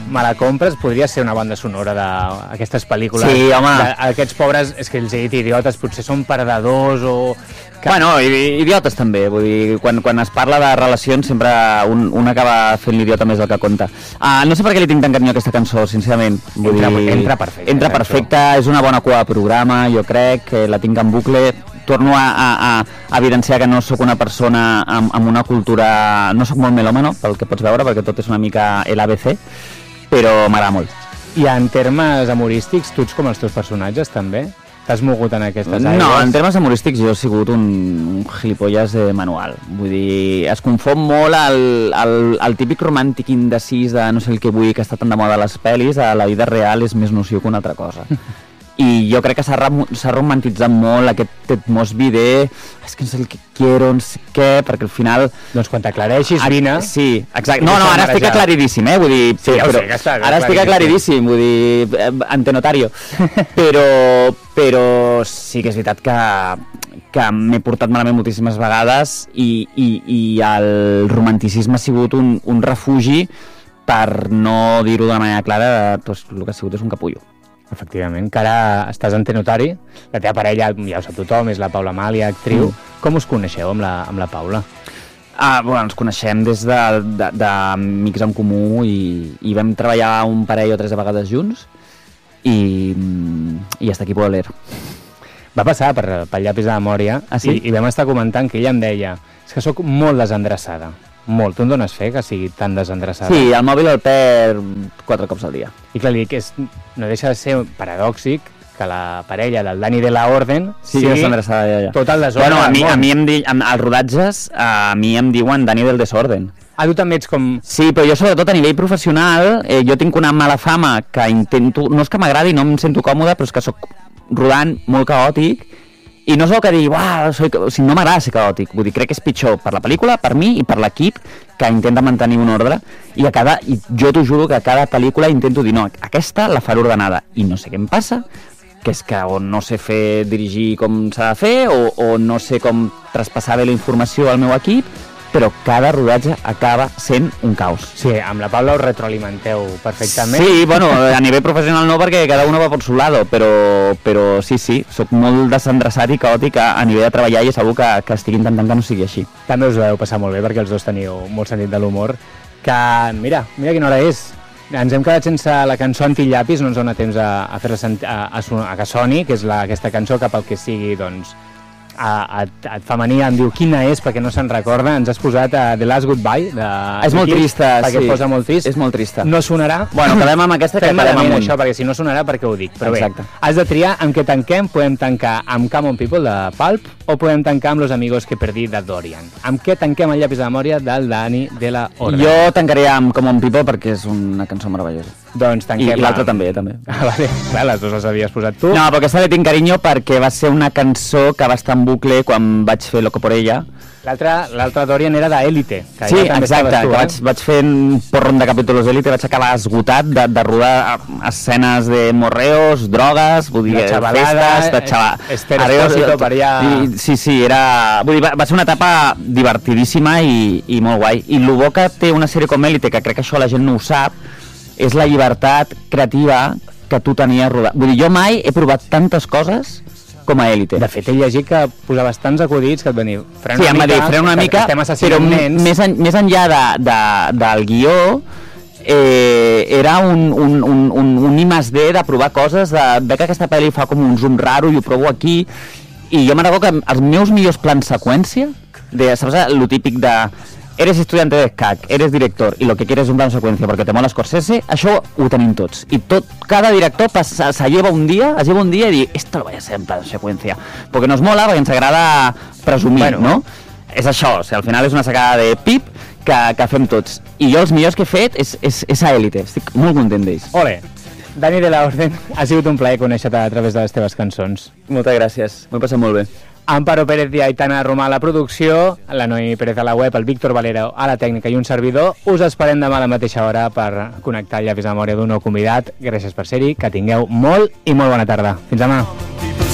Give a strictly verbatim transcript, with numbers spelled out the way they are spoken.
me la compres, podria ser una banda sonora d'aquestes pel·lícules. Sí, home. De, aquests pobres, és que els he dit idiotes, potser són perdedors o... Que... Bueno, idiotes també, vull dir, quan, quan es parla de relacions sempre un, un acaba fent l'idiota més del que compta. Uh, no sé per què li tinc tan carinyo a aquesta cançó, sincerament. Vull entra, dir, entra perfecte. Entra perfecte, és una bona cua de programa, jo crec, que la tinc en bucle. Torno a, a, a evidenciar que no sóc una persona amb, amb una cultura... No sóc molt melòmano, pel que pots veure, perquè tot és una mica l'A B C, però m'agrada molt. I en termes humorístics, tu ets com els teus personatges, també? T'has mogut en aquestes aigües? No, en termes humorístics jo he sigut un, un gilipolles eh, manual. Vull dir, es confon molt el, el, el típic romàntic indecis de no sé el que vull, que està tan de moda a les pel·lis, a la vida real és més noció que una altra cosa. I jo crec que s'ha romantitzat molt aquest Ted Mosby de és que no sé el que quiero, no sé què, perquè al final... Doncs quan t'aclareixis, vine... Sí, exacte. No, no, ara estic aclaridíssim, eh? Vull dir... Sí, ja ho sé, que està ara estic aclaridíssim, vull dir, ante notario. Però, però sí que és veritat que, que m'he portat malament moltíssimes vegades i, i, i el romanticisme ha sigut un, un refugi per no dir-ho de manera clara, doncs el que ha sigut és un capullo. Efectivament, que ara estàs en Tenotari, la teva parella, ja ho sap tothom, és la Paula Amàlia, actriu. Mm. Com us coneixeu amb la, amb la Paula? Ah, bueno, ens coneixem des d'amics en comú i, i vam treballar un parell o tres de vegades junts i, i hasta aquí puedo leer. Va passar per, pel llapis de memòria ah, sí? i, i vam estar comentant que ella em deia és que sóc molt desendreçada. Molt. Tu em dones fe que sigui tan desendreçada? Sí, el mòbil el perd quatre cops al dia. I clar, li dic, és, no deixa de ser paradòxic que la parella del Dani de la Orden sí, sigui desendreçada, ja, ja. tot el desordre bueno, a mi, del món. A mi em di, als rodatges, a mi em diuen Dani del desorden. Ah, tu també ets com... Sí, però jo sobretot a nivell professional, eh, jo tinc una mala fama que intento... No és que m'agradi, no em sento còmode, però és que sóc rodant molt caòtic. I no és el que digui, uah, soy... o sigui, no m'agrada ser caòtic, vull dir, crec que és pitjor per la pel·lícula, per mi i per l'equip, que intenta mantenir un ordre, i, a cada... i jo t'ho juro que a cada pel·lícula intento dir, no, aquesta la faré ordenada, i no sé què em passa, que és que o no sé fer dirigir com s'ha de fer, o, o no sé com traspassar bé la informació al meu equip, però cada rodatge acaba sent un caos. Sí, amb la Paula us retroalimenteu perfectament. Sí, bueno, a nivell professional no, perquè cada uno va per su lado, però, però sí, sí, sóc molt desendreçat i caòtic a, a nivell de treballar i és segur que, que estic intentant que no sigui així. També us ho heu passat molt bé, perquè els dos teniu molt sentit de l'humor, que mira, mira quina hora és. Ens hem quedat sense la cançó Antillapis, no ens dona temps a, a fer-la a, a, a que soni, que és la, aquesta cançó cap al que sigui, doncs, a, a, a et fa mania, em diu quina és perquè no se'n recorda, ens has posat a The Last Goodbye de... és molt trista, perquè sí, posa molt trist. És molt trista. No sonarà. Bueno, quedem amb aquesta que quedem amunt. Això, perquè si no sonarà perquè ho dic, però exacte. Bé, has de triar amb què tanquem. Podem tancar amb Come On People de Pulp o podem tancar amb Los Amigos que perdí de Dorian. Amb què tanquem el llapis de memòria del Dani de la Orden? Jo tancaré amb Come On People perquè és una cançó meravellosa. Doncs tanquem. I l'altra també, també. Ah, vale. Clar, les dues les havies posat tu. No, però aquesta li tinc carinyo perquè va ser una cançó que va estar en bucle quan vaig fer Loco por ella. L'altra Dorian era d'Élite. Sí, exacte, tu, que eh? vaig, vaig fer un porron de capítols d'Élite, vaig acabar esgotat de, de rodar escenes de morreos, drogues, vull dir, festes, de xaval... Esther Espósito per allà... Sí, sí, era... Vull dir, va, va ser una etapa divertidíssima i, i molt guai. I el bo que té una sèrie com Élite, que crec que això la gent no ho sap, és la llibertat creativa que tu tenies rodat. Vull dir, jo mai he provat tantes coses com a Élite. De fet, he llegit que posaves tants acudits que et venia frena sí, una mica, dir, frena una mica estem assassinant però nens. Més, en, més enllà de, de, del guió, eh, era un, un, un, un, un I més D de provar coses, de veure que aquesta pel·li fa com un zoom raro i ho provo aquí, i jo me'n recordo que els meus millors plans seqüència, de, saps, lo típic de eres estudiante de escac, eres director y lo que quieres es un plano secuencia porque te mola Scorsese, això ho tenim tots. I tot, cada director passa, se lleva un dia, es lleva un dia i diu, esto lo voy a hacer en plano secuencia, porque nos mola, perquè ens agrada presumir, bueno, no? És això, o sigui, al final és una sacada de pip que, que fem tots. I jo els millors que he fet és, és, és a Élite, estic molt content d'ells. Ole! Dani de la Orden, ha sigut un plaer conèixer-te a través de les teves cançons. Moltes gràcies, m'ho he passat molt bé. Amparo Pérez i Aitana Romà a la producció, la Noemi Pérez a la web, el Víctor Valero a la tècnica i un servidor. Us esperem demà a la mateixa hora per connectar el llapis de memòria d'un nou convidat. Gràcies per ser-hi, que tingueu molt i molt bona tarda. Fins demà.